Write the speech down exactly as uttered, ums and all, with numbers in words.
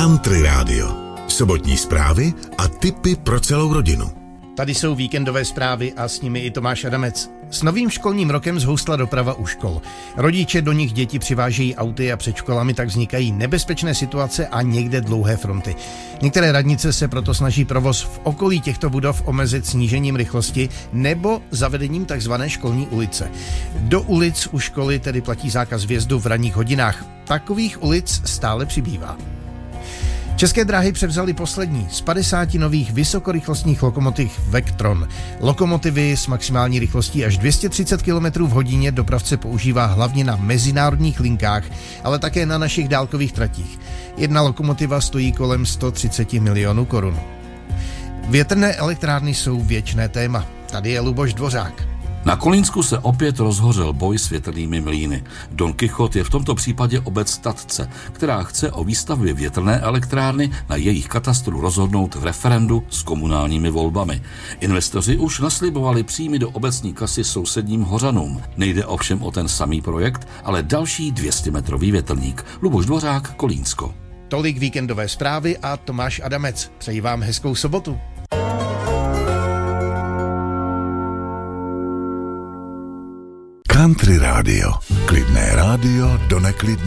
Country Radio. Sobotní zprávy a tipy pro celou rodinu. Tady jsou víkendové zprávy a s nimi i Tomáš Adamec. S novým školním rokem zhoustla doprava u škol. Rodiče do nich děti přivážejí auty a před školami tak vznikají nebezpečné situace a někde dlouhé fronty. Některé radnice se proto snaží provoz v okolí těchto budov omezit snížením rychlosti nebo zavedením takzvané školní ulice. Do ulic u školy tedy platí zákaz vjezdu v ranních hodinách. Takových ulic stále přibývá. České dráhy převzaly poslední z padesáti nových vysokorychlostních lokomotiv Vectron. Lokomotivy s maximální rychlostí až dvě stě třicet kilometrů v hodině dopravce používá hlavně na mezinárodních linkách, ale také na našich dálkových tratích. Jedna lokomotiva stojí kolem sto třicet milionů korun. Větrné elektrárny jsou věčné téma. Tady je Luboš Dvořák. Na Kolínsku se opět rozhořel boj s větrnými mlýny. Don Kichot je v tomto případě obec Tatce, která chce o výstavbě větrné elektrárny na jejich katastru rozhodnout v referendu s komunálními volbami. Investoři už naslibovali příjmy do obecní kasy sousedním Hořanům. Nejde ovšem o ten samý projekt, ale další dvěstěmetrový větrník. Luboš Dvořák, Kolínsko. Tolik víkendové zprávy a Tomáš Adamec. Přeji vám hezkou sobotu. Country Radio. Klidné rádio do neklidné.